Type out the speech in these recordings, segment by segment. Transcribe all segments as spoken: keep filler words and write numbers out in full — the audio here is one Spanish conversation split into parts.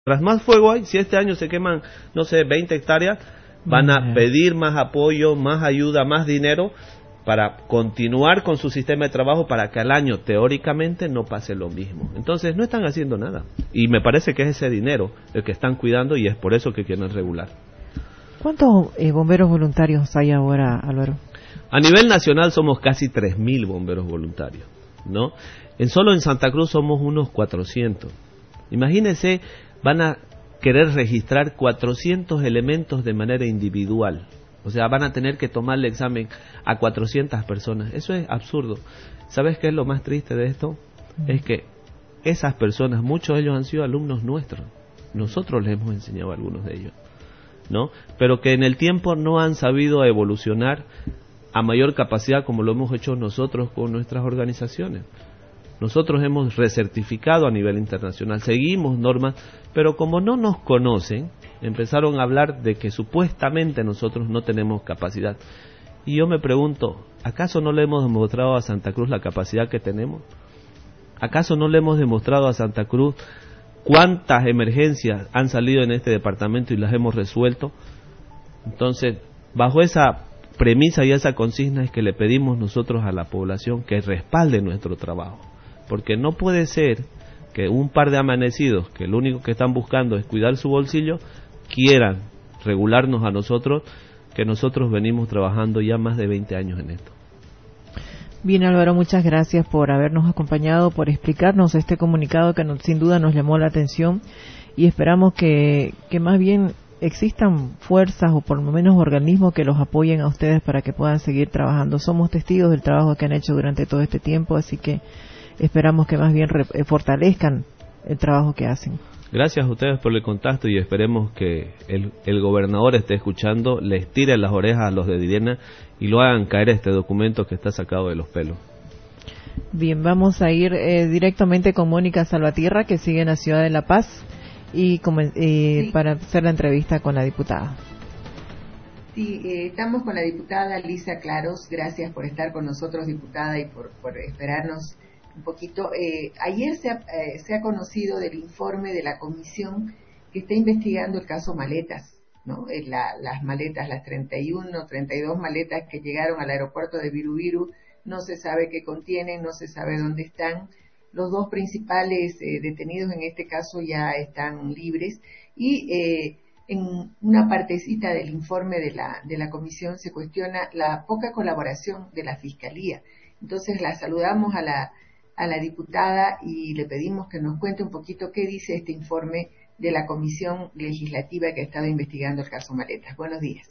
Tras más fuego hay, si este año se queman, no sé, veinte hectáreas, van a pedir más apoyo, más ayuda, más dinero para continuar con su sistema de trabajo para que al año, teóricamente, no pase lo mismo. Entonces, no están haciendo nada. Y me parece que es ese dinero el que están cuidando y es por eso que quieren regular. ¿Cuántos eh, bomberos voluntarios hay ahora, Álvaro? A nivel nacional somos casi tres mil bomberos voluntarios, ¿no? En solo en Santa Cruz somos unos cuatrocientos. Imagínense, van a querer registrar cuatrocientos elementos de manera individual. O sea, van a tener que tomarle examen a cuatrocientas personas. Eso es absurdo. ¿Sabes qué es lo más triste de esto? Mm. Es que esas personas, muchos de ellos han sido alumnos nuestros. Nosotros les hemos enseñado a algunos de ellos, ¿no? Pero que en el tiempo no han sabido evolucionar a mayor capacidad como lo hemos hecho nosotros con nuestras organizaciones. Nosotros hemos recertificado a nivel internacional, seguimos normas, pero como no nos conocen, empezaron a hablar de que supuestamente nosotros no tenemos capacidad. Y yo me pregunto, ¿acaso no le hemos demostrado a Santa Cruz la capacidad que tenemos? ¿Acaso no le hemos demostrado a Santa Cruz cuántas emergencias han salido en este departamento y las hemos resuelto? Entonces, bajo esa premisa y esa consigna es que le pedimos nosotros a la población que respalde nuestro trabajo. Porque no puede ser que un par de amanecidos, que lo único que están buscando es cuidar su bolsillo, quieran regularnos a nosotros, que nosotros venimos trabajando ya más de veinte años en esto. Bien, Álvaro, muchas gracias por habernos acompañado, por explicarnos este comunicado que nos, sin duda nos llamó la atención, y esperamos que, que más bien existan fuerzas o por lo menos organismos que los apoyen a ustedes para que puedan seguir trabajando. Somos testigos del trabajo que han hecho durante todo este tiempo, así que esperamos que más bien re- fortalezcan el trabajo que hacen. Gracias a ustedes por el contacto y esperemos que el, el gobernador esté escuchando, les tire las orejas a los de Didena y lo hagan caer este documento que está sacado de los pelos. Bien, vamos a ir eh, directamente con Mónica Salvatierra, que sigue en la ciudad de La Paz, y como, eh, sí. para hacer la entrevista con la diputada. Sí, eh, estamos con la diputada Lisa Claros. Gracias por estar con nosotros, diputada, y por, por esperarnos un poquito. Eh, ayer se ha, eh, se ha conocido del informe de la comisión que está investigando el caso maletas, ¿no? Eh, la, las maletas, las treinta y uno, treinta y dos maletas que llegaron al aeropuerto de Virubiru, no se sabe qué contienen, no se sabe dónde están. Los dos principales eh, detenidos en este caso ya están libres y eh, en una partecita del informe de la, de la comisión se cuestiona la poca colaboración de la Fiscalía. Entonces la saludamos a la a la diputada y le pedimos que nos cuente un poquito qué dice este informe de la comisión legislativa que ha estado investigando el caso Maletas. Buenos días.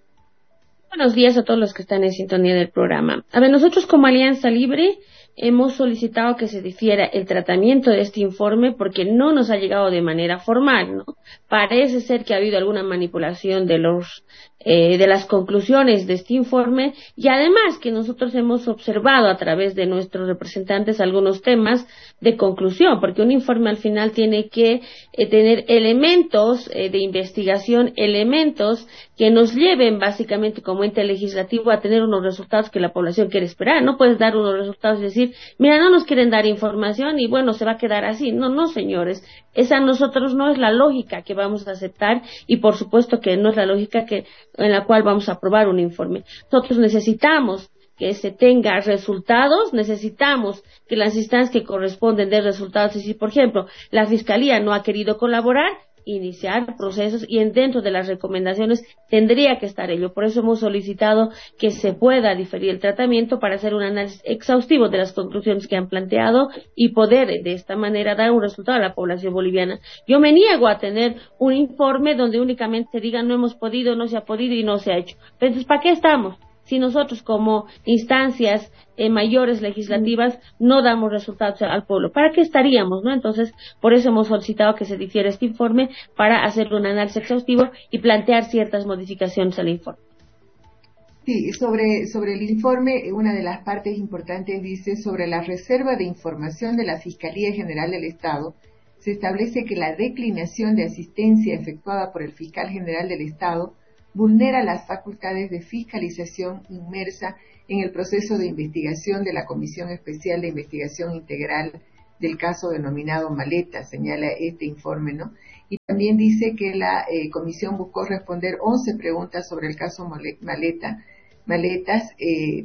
Buenos días a todos los que están en sintonía del programa. A ver, nosotros como Alianza Libre hemos solicitado que se difiera el tratamiento de este informe porque no nos ha llegado de manera formal, ¿no? Parece ser que ha habido alguna manipulación de los eh, de las conclusiones de este informe y además que nosotros hemos observado a través de nuestros representantes algunos temas de conclusión, porque un informe al final tiene que eh, tener elementos eh, de investigación, elementos que nos lleven básicamente como ente legislativo a tener unos resultados que la población quiere esperar. No puedes dar unos resultados y decir, mira, no nos quieren dar información y bueno, se va a quedar así. No, no, señores, esa a nosotros no es la lógica que vamos a aceptar y por supuesto que no es la lógica que en la cual vamos a aprobar un informe. Nosotros necesitamos que se tenga resultados, necesitamos que las instancias que corresponden den resultados. Y si, por ejemplo, la Fiscalía no ha querido colaborar, iniciar procesos y en dentro de las recomendaciones tendría que estar ello. Por eso hemos solicitado que se pueda diferir el tratamiento para hacer un análisis exhaustivo de las conclusiones que han planteado y poder de esta manera dar un resultado a la población boliviana. Yo me niego a tener un informe donde únicamente se diga no hemos podido, no se ha podido y no se ha hecho. Entonces, ¿para qué estamos? Si nosotros como instancias eh, mayores legislativas no damos resultados al pueblo, ¿para qué estaríamos, no? Entonces, por eso hemos solicitado que se difiera este informe para hacer un análisis exhaustivo y plantear ciertas modificaciones al informe. Sí, sobre, sobre el informe, una de las partes importantes dice, sobre la reserva de información de la Fiscalía General del Estado, se establece que la declinación de asistencia efectuada por el Fiscal General del Estado vulnera las facultades de fiscalización inmersa en el proceso de investigación de la Comisión Especial de Investigación Integral del caso denominado Maleta, señala este informe, ¿no? Y también dice que la eh, comisión buscó responder once preguntas sobre el caso Maleta, Maletas, eh,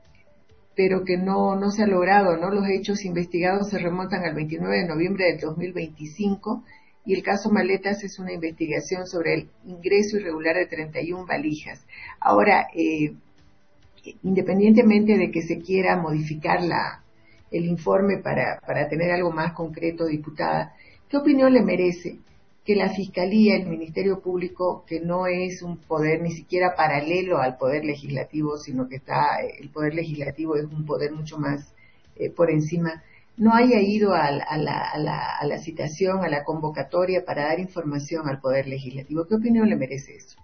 pero que no, no se ha logrado, ¿no? Los hechos investigados se remontan al veintinueve de noviembre del dos mil veinticinco y el caso Maletas es una investigación sobre el ingreso irregular de treinta y una valijas. Ahora, eh, independientemente de que se quiera modificar la, el informe para, para tener algo más concreto, diputada, ¿qué opinión le merece que la Fiscalía, el Ministerio Público, que no es un poder ni siquiera paralelo al Poder Legislativo, sino que está, el Poder Legislativo es un poder mucho más eh, por encima, no haya ido a, a, la, a, la, a la citación, a la convocatoria para dar información al Poder Legislativo? ¿Qué opinión le merece eso?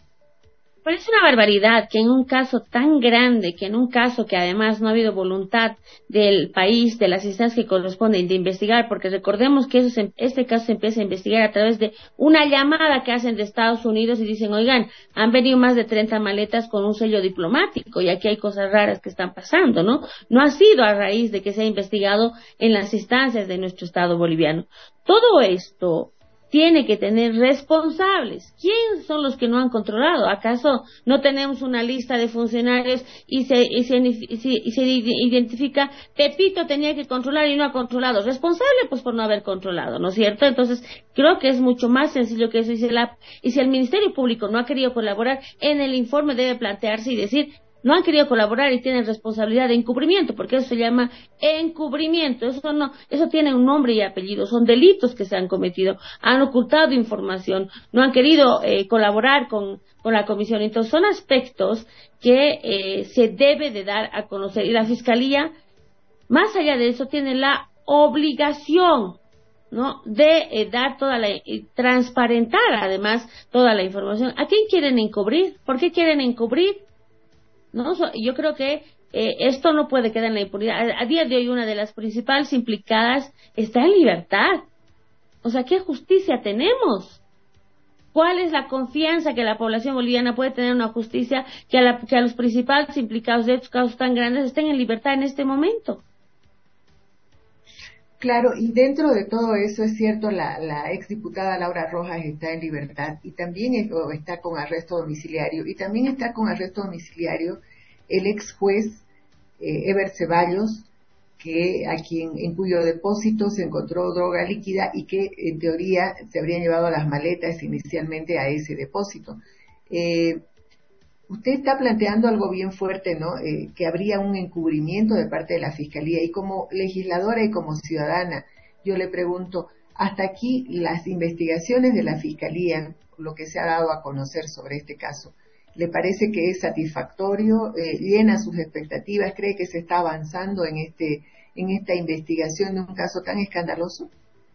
Parece una barbaridad que en un caso tan grande, que en un caso que además no ha habido voluntad del país, de las instancias que corresponden de investigar, porque recordemos que eso se, este caso se empieza a investigar a través de una llamada que hacen de Estados Unidos y dicen, oigan, han venido más de treinta maletas con un sello diplomático y aquí hay cosas raras que están pasando, ¿no? No ha sido a raíz de que se ha investigado en las instancias de nuestro Estado boliviano. Todo esto tiene que tener responsables. ¿Quiénes son los que no han controlado? ¿Acaso no tenemos una lista de funcionarios y se, y se, y se, y se identifica, Pepito tenía que controlar y no ha controlado? Responsable, pues, por no haber controlado, ¿no es cierto? Entonces, creo que es mucho más sencillo que eso. Y si, la, y si el Ministerio Público no ha querido colaborar, en el informe debe plantearse y decir, no han querido colaborar y tienen responsabilidad de encubrimiento, porque eso se llama encubrimiento. Eso no, eso tiene un nombre y apellido, son delitos que se han cometido, han ocultado información, no han querido eh, colaborar con, con la comisión. Entonces son aspectos que eh, se debe de dar a conocer y la Fiscalía, más allá de eso, tiene la obligación, ¿no?, de eh, dar toda la, eh, transparentar además toda la información. ¿A quién quieren encubrir? ¿Por qué quieren encubrir? No, yo creo que eh, esto no puede quedar en la impunidad. A, a día de hoy una de las principales implicadas está en libertad. O sea, ¿qué justicia tenemos? ¿Cuál es la confianza que la población boliviana puede tener en una justicia que a, la, que a los principales implicados de estos casos tan grandes estén en libertad en este momento? Claro, y dentro de todo eso es cierto, la, la exdiputada Laura Rojas está en libertad y también es, está con arresto domiciliario, y también está con arresto domiciliario el ex juez eh, Eber Ceballos, que a quien, en cuyo depósito se encontró droga líquida y que en teoría se habrían llevado las maletas inicialmente a ese depósito. Eh, Usted está planteando algo bien fuerte, ¿no? Eh, que habría un encubrimiento de parte de la Fiscalía, y como legisladora y como ciudadana, yo le pregunto, hasta aquí las investigaciones de la Fiscalía, lo que se ha dado a conocer sobre este caso, ¿le parece que es satisfactorio? Eh, ¿Llena sus expectativas? ¿Cree que se está avanzando en este, en esta investigación de un caso tan escandaloso?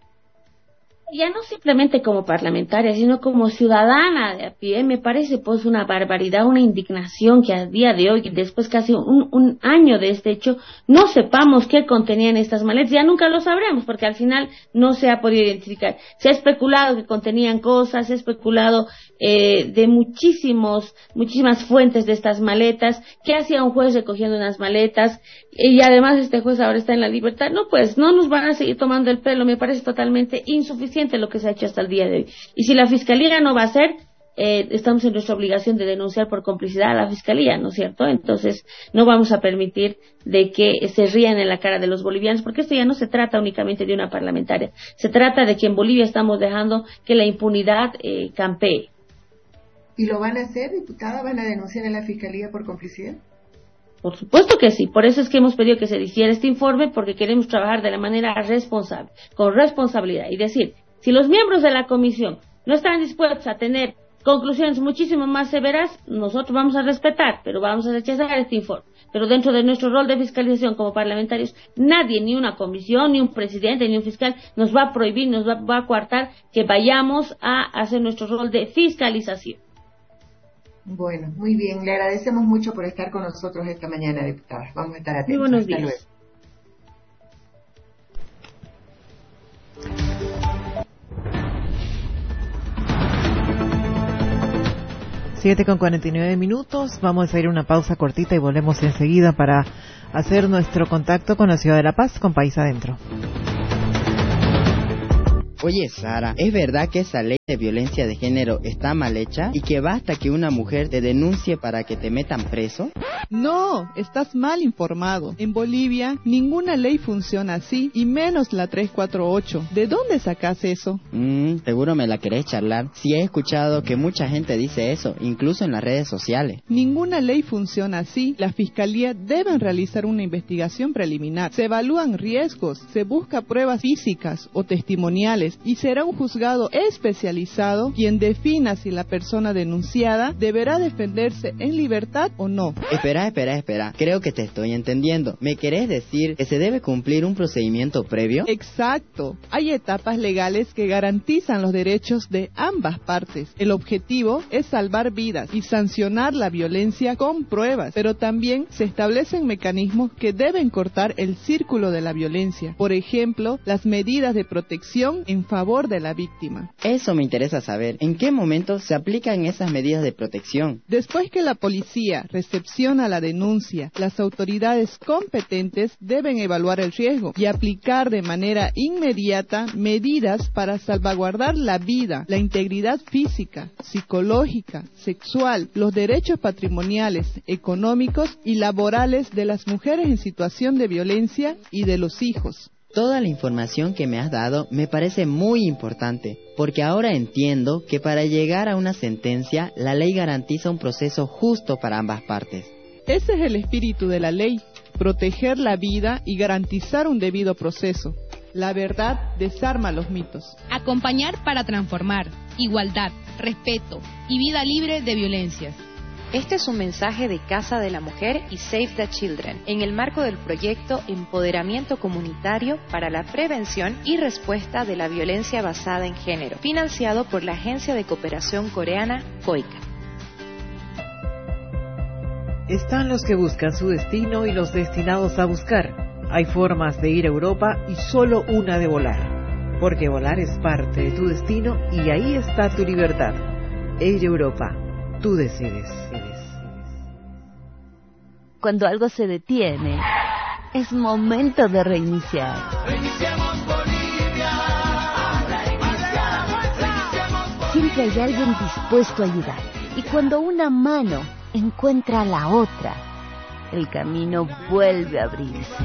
Ya no simplemente como parlamentaria, sino como ciudadana de a pie, me parece pues una barbaridad, una indignación que a día de hoy, después casi un, un año de este hecho, no sepamos qué contenían estas maletas. Ya nunca lo sabremos, porque al final no se ha podido identificar. Se ha especulado que contenían cosas, se ha especulado eh, de muchísimos, muchísimas fuentes de estas maletas, qué hacía un juez recogiendo unas maletas, y además este juez ahora está en la libertad. No, pues no nos van a seguir tomando el pelo, me parece totalmente insuficiente lo que se ha hecho hasta el día de hoy. Y si la Fiscalía no va a hacer, eh, estamos en nuestra obligación de denunciar por complicidad a la Fiscalía, ¿no es cierto? Entonces, no vamos a permitir de que se rían en la cara de los bolivianos, porque esto ya no se trata únicamente de una parlamentaria, se trata de que en Bolivia estamos dejando que la impunidad eh, campee. ¿Y lo van a hacer, diputada? ¿Van a denunciar a la Fiscalía por complicidad? Por supuesto que sí, por eso es que hemos pedido que se hiciera este informe, porque queremos trabajar de la manera responsable, con responsabilidad, y decir, si los miembros de la comisión no están dispuestos a tener conclusiones muchísimo más severas, nosotros vamos a respetar, pero vamos a rechazar este informe. Pero dentro de nuestro rol de fiscalización como parlamentarios, nadie, ni una comisión, ni un presidente, ni un fiscal, nos va a prohibir, nos va, va a coartar que vayamos a hacer nuestro rol de fiscalización. Bueno, muy bien. Le agradecemos mucho por estar con nosotros esta mañana, diputada. Vamos a estar atentos. Muy buenos Hasta días. luego. siete con cuarenta y nueve minutos. Vamos a ir a una pausa cortita y volvemos enseguida para hacer nuestro contacto con la ciudad de La Paz, con País Adentro. Oye, Sara, ¿es verdad que esa ley de violencia de género está mal hecha y que basta que una mujer te denuncie para que te metan preso? No, estás mal informado. En Bolivia, ninguna ley funciona así, y menos la trescientos cuarenta y ocho. ¿De dónde sacas eso? Mmm, seguro me la querés charlar. Sí, he escuchado que mucha gente dice eso, incluso en las redes sociales. Ninguna ley funciona así. La Fiscalía debe realizar una investigación preliminar. Se evalúan riesgos, se busca pruebas físicas o testimoniales, y será un juzgado especializado quien defina si la persona denunciada deberá defenderse en libertad o no. Espera, espera, espera. Creo que te estoy entendiendo. ¿Me querés decir que se debe cumplir un procedimiento previo? Exacto. Hay etapas legales que garantizan los derechos de ambas partes. El objetivo es salvar vidas y sancionar la violencia con pruebas, pero también se establecen mecanismos que deben cortar el círculo de la violencia. Por ejemplo, las medidas de protección en favor de la víctima. Eso me interesa saber. ¿En qué momento se aplican esas medidas de protección? Después que la policía recepciona la denuncia, las autoridades competentes deben evaluar el riesgo y aplicar de manera inmediata medidas para salvaguardar la vida, la integridad física, psicológica, sexual, los derechos patrimoniales, económicos y laborales de las mujeres en situación de violencia y de los hijos. Toda la información que me has dado me parece muy importante, porque ahora entiendo que para llegar a una sentencia, la ley garantiza un proceso justo para ambas partes. Ese es el espíritu de la ley, proteger la vida y garantizar un debido proceso. La verdad desarma los mitos. Acompañar para transformar, igualdad, respeto y vida libre de violencias. Este es un mensaje de Casa de la Mujer y Save the Children, en el marco del proyecto Empoderamiento Comunitario para la Prevención y Respuesta de la Violencia Basada en Género, financiado por la Agencia de Cooperación Coreana, COICA. Están los que buscan su destino y los destinados a buscar. Hay formas de ir a Europa y solo una de volar. Porque volar es parte de tu destino y ahí está tu libertad. Air Europa. Tú decides. Cuando algo se detiene, es momento de reiniciar. Reiniciamos Bolivia. Reiniciamos Bolivia. Siempre hay alguien dispuesto a ayudar. Y cuando una mano encuentra a la otra, el camino vuelve a abrirse.